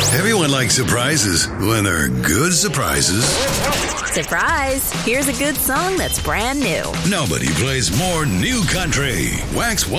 Everyone likes surprises when they're good surprises. Surprise! Here's a good song that's brand new. Nobody plays more new country. Wax